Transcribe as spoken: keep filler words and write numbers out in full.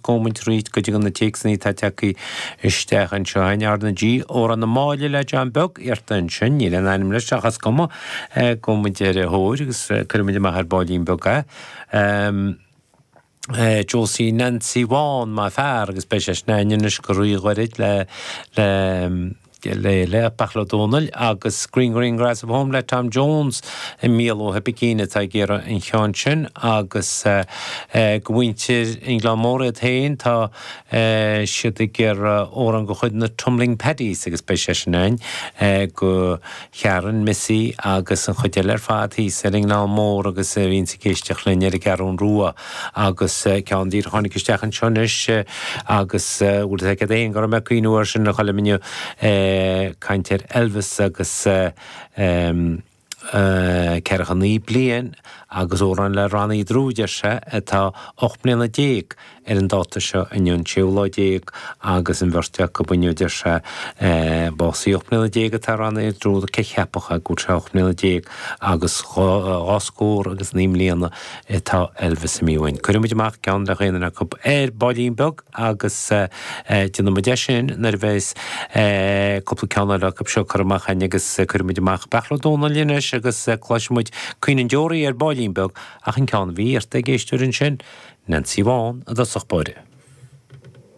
comint rít go dtí na téicsaní tá teacaí isteach an seo hain ar na dí ó an na máile le John Bug artan sin ní le naim leis achas cuma comint ar thóir agus chuimiid mar báilín buga. Josie Nancy Vaughan má fear agus be sé snéis go ruí goid le le le le Bachladonal agus Green Green Grass of Home le Tom Jones in mílo heb bikine tá gera in Chanchin agus gwintir in Glamore tain tá siad ger óran go chud na tumbling paddies agus be séisnain go chearan Missy agus an chudeler fatí selling ná mór agus vín sa céisteach le neir garún rua agus cean dír hánig isteach an sionis agus úr ag éon gar me cuiúir sin na chaliminiu Kaintir Elvis agus Cerchaní blian agus óran le rannaí drúidir se atá och bliana déag ar an dáta seo anion siúlá déag agus an bhirteach go buidir se básaí och bliana déag atá rannaí drúda cechepacha go se och bliana déag agus áscór agus ní mbliana atá Elvis sa míhain. Cuirimid amach ceann le chéanana go ar bailín bug agus duna mu sin nar bheits coppla ceanna le go seo chuach agus cuirimid amach Bachladonal líneis agus chláisimuid cuioine deoraí ar bailín bug ach an ceann bhí ar de géistúrin sin Nancy Vaughan a dosach bóide.